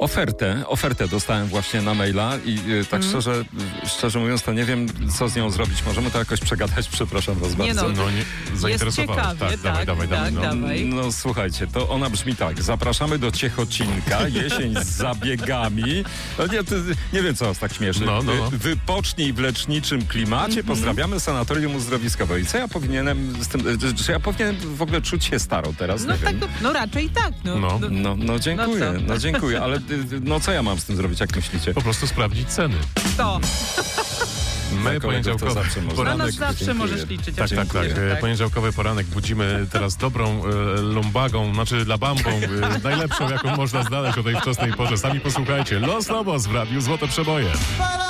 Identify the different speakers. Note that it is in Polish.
Speaker 1: Ofertę dostałem właśnie na maila i tak szczerze mówiąc, to nie wiem, co z nią zrobić. Możemy to jakoś przegadać, przepraszam was bardzo.
Speaker 2: Zainteresowałeś.
Speaker 1: Dawaj. No słuchajcie, to ona brzmi tak. Zapraszamy do Ciechocinka, jesień z zabiegami. No nie wiem, co was tak śmieszy. Wypocznij w leczniczym klimacie. Pozdrawiamy Sanatorium Uzdrowiskowe. I co ja powinienem z tym, czy ja powinienem w ogóle czuć się starą teraz?
Speaker 2: No, tak, no raczej tak.
Speaker 1: Dziękuję. No dziękuję, ale co ja mam z tym zrobić, jak myślicie?
Speaker 3: Po prostu sprawdzić ceny.
Speaker 2: To.
Speaker 3: My poniedziałkowy poranek...
Speaker 2: zawsze możesz liczyć.
Speaker 3: Tak. Poniedziałkowy poranek budzimy teraz dobrą lumbagą, znaczy labambą, najlepszą, jaką można znaleźć o tej wczesnej porze. Sami posłuchajcie. Los Lobos w radiu Złote Przeboje.